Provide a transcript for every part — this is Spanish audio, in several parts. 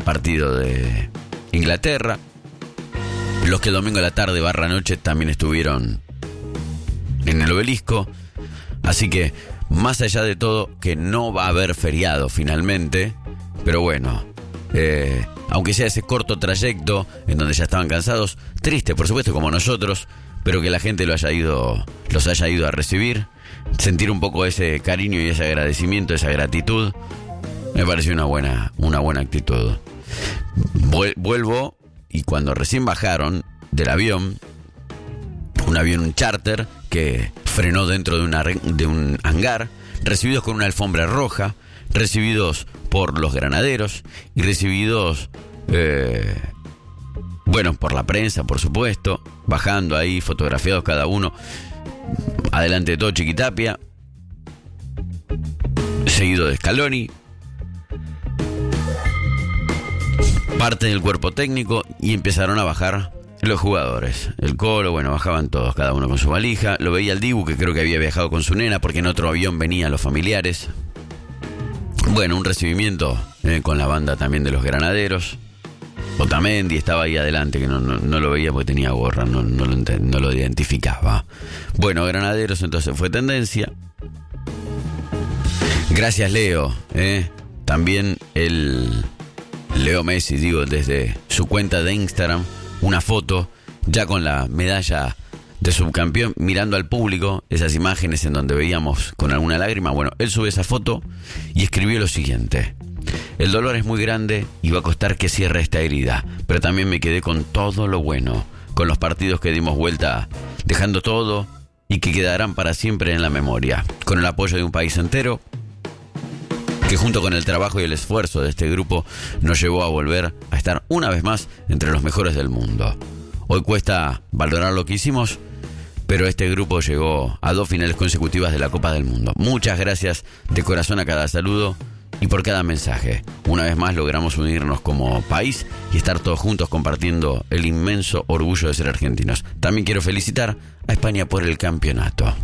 partido de Inglaterra. Los que el domingo a la tarde / noche también estuvieron en el Obelisco. Así que, más allá de todo, que no va a haber feriado finalmente, pero bueno, aunque sea ese corto trayecto en donde ya estaban cansados, triste por supuesto como nosotros, pero que la gente los haya ido a recibir, sentir un poco ese cariño y ese agradecimiento, esa gratitud, me pareció una buena actitud. Vuelvo, y cuando recién bajaron del avión, un avión charter que frenó dentro de un hangar, recibidos con una alfombra roja, recibidos por los granaderos y recibidos, por la prensa, por supuesto, bajando ahí, fotografiados cada uno, adelante de todo Chiquitapia, seguido de Scaloni, parte del cuerpo técnico, y empezaron a bajar los jugadores. El Colo, bajaban todos, cada uno con su valija. Lo veía el Dibu, que creo que había viajado con su nena, porque en otro avión venían los familiares. Un recibimiento con la banda también de los granaderos. Otamendi estaba ahí adelante, que no lo veía porque tenía gorra, no lo identificaba. Granaderos entonces fue tendencia. Gracias, Leo. También el Leo Messi, desde su cuenta de Instagram, una foto ya con la medalla de subcampeón, mirando al público, esas imágenes en donde veíamos con alguna lágrima. Él sube esa foto y escribió lo siguiente: el dolor es muy grande y va a costar que cierre esta herida, pero también me quedé con todo lo bueno, con los partidos que dimos vuelta, dejando todo y que quedarán para siempre en la memoria, con el apoyo de un país entero, que junto con el trabajo y el esfuerzo de este grupo nos llevó a volver a estar una vez más entre los mejores del mundo. Hoy cuesta valorar lo que hicimos, pero este grupo llegó a 2 finales consecutivas de la Copa del Mundo. Muchas gracias de corazón a cada saludo y por cada mensaje. Una vez más logramos unirnos como país y estar todos juntos compartiendo el inmenso orgullo de ser argentinos. También quiero felicitar a España por el campeonato.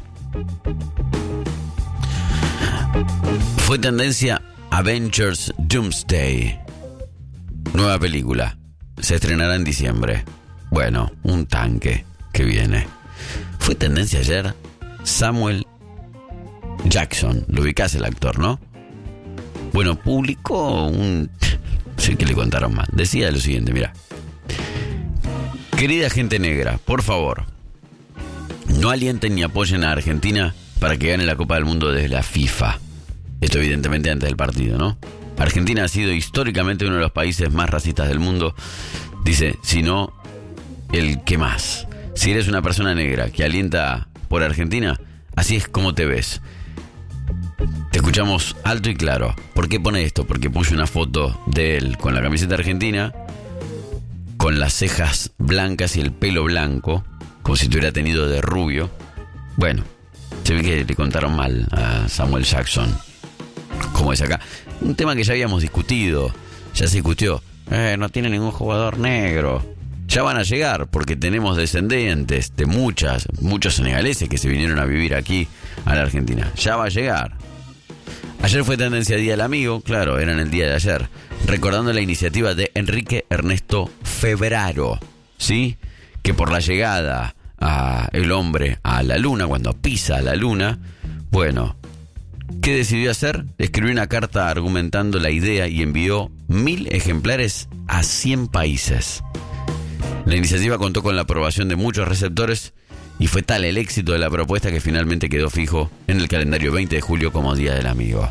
Fue tendencia Avengers Doomsday, nueva película, se estrenará en diciembre. Un tanque que viene. Fue tendencia ayer Samuel Jackson, lo ubicás el actor, ¿no? Publicó un... sé que le contaron mal. Decía lo siguiente, mira: querida gente negra, por favor, no alienten ni apoyen a Argentina para que gane la Copa del Mundo desde la FIFA. Esto evidentemente antes del partido, ¿no? Argentina ha sido históricamente uno de los países más racistas del mundo. Dice, si no, el que más. Si eres una persona negra que alienta por Argentina, así es como te ves. Te escuchamos alto y claro. ¿Por qué pone esto? Porque puso una foto de él con la camiseta argentina, con las cejas blancas y el pelo blanco, como si tuviera tenido de rubio. Se ve que le contaron mal a Samuel Jackson. Como es acá. Un tema que ya habíamos discutido. Ya se discutió. No tiene ningún jugador negro. Ya van a llegar, porque tenemos descendientes de muchos senegaleses que se vinieron a vivir aquí a la Argentina. Ya va a llegar. Ayer fue tendencia Día del Amigo, claro, era en el día de ayer, recordando la iniciativa de Enrique Ernesto Febraro, ¿sí? Que por la llegada el hombre a la luna, cuando pisa la luna, ¿qué decidió hacer? Escribió una carta argumentando la idea y envió 1000 ejemplares a 100 países. La iniciativa contó con la aprobación de muchos receptores y fue tal el éxito de la propuesta que finalmente quedó fijo en el calendario 20 de julio como Día del Amigo.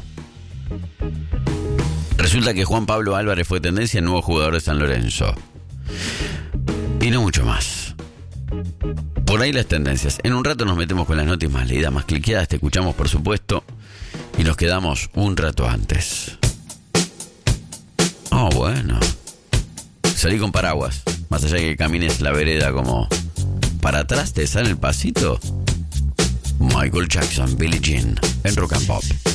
Resulta que Juan Pablo Álvarez fue tendencia en nuevo jugador de San Lorenzo. Y no mucho más. Por ahí las tendencias. En un rato nos metemos con las noticias más leídas, más cliqueadas. Te escuchamos, por supuesto. Y nos quedamos un rato antes. Salí con paraguas. Más allá de que camines la vereda como para atrás, te sale el pasito. Michael Jackson, Billie Jean, en Rock and Pop.